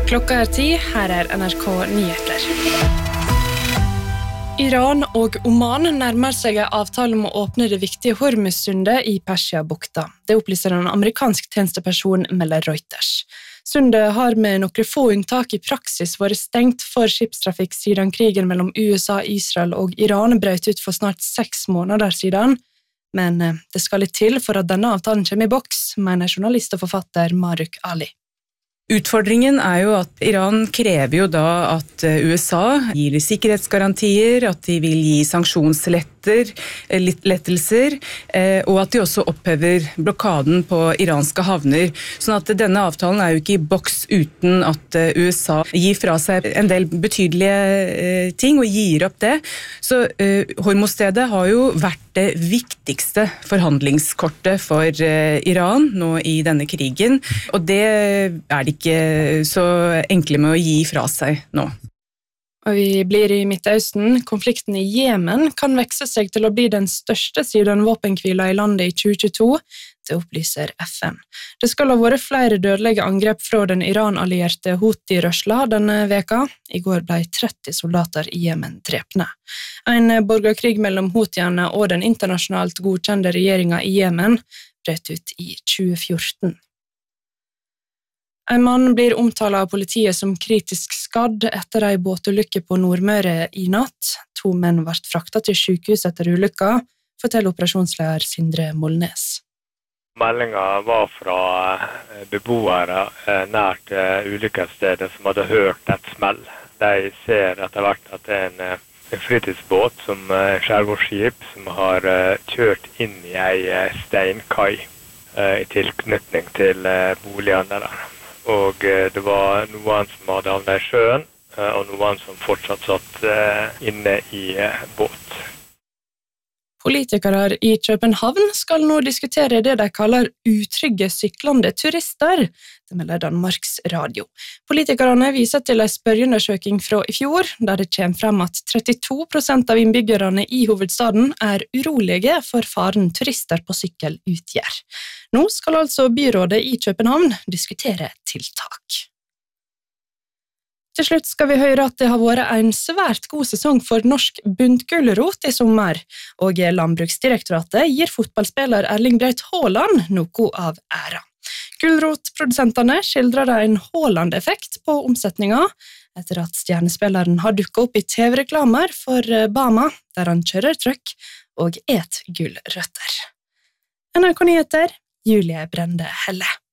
Klokka 10, her NRK Nyheter. Iran og Oman nærmer seg en avtale om å åpne det viktige Hormuz-sundet i Persia-bukta. Det opplyser en amerikansk tjenesteperson, melder Reuters. Sundet har med noen få unntak i praksis vært stengt for skipstrafikk siden krigen mellom USA, Israel og Iran brøt ut for snart 6 måneder siden. Men det skal litt til for at denne avtalen kommer i boks, mener journalist og forfatter Maruk Ali. Utfordringen jo at Iran krever jo da at USA gir sikkerhetsgarantier, at de vil gi sanksjonslettelser, og at de også opphever blokaden på iranske havner. Sånn at denne avtalen jo ikke i boks uten at USA gir fra seg en del betydelige ting og gir opp det. Så Hormuzstredet har jo vært det viktigste forhandlingskortet for Iran nå i denne krigen, og det det ikke så enkle med å gi fra seg nå. Og vi blir i Midtøsten. Konflikten i Jemen kan vekse seg til å bli den største siden våpenhvila i landet i 2022, det opplyser FN. Det skal ha vært flere dødelige angrep fra den Iran-allierte Houthi-rørsla denne veka. I går ble 30 soldater i Jemen drepne. En borgerkrig mellom Houthiene og den internasjonalt godkjente regjeringen i Jemen brøt ut i 2014. En mann blir omtalt av politiet som kritisk skadd etter en båtulykke på Nordmøre i natt. 2 menn ble fraktet til sykehus etter ulykka, forteller operasjonsleder Sindre Molnes. Meldingen var fra beboere nært ulykkesstedet som hadde hørt et smell. De ser etter hvert at det en fritidsbåt som skjærgårdsskip som har kjørt inn i en steinkai i tilknytning til boligene der. Og det var noen som hadde havnet i sjøen, og noen som fortsatt satt inne i båt. Politikere i København skal nå diskutere det de kaller utrygge syklende turister, det melder Danmarks Radio. Politikerne viser til en spørreundersøking fra i fjor, der det kommer frem at 32% av innbyggerne i hovedstaden urolige for faren turister på sykkel utgjør. Nå skal altså byrådet i København diskutere tiltak. Til slutt skal vi høre at det har vært en svært god sesong for norsk buntgulrot i sommer, og Landbruksdirektoratet gir fotballspiller Erling Braut Haaland noe av æra. Gulrotprodusentene skildrer en Haaland-effekt på omsetninga, etter at stjernespilleren har dukket opp i TV-reklamer for Bama, der han kjører trøkk og et gulrøtter. NRK Nyheter, Julie Brende Helle.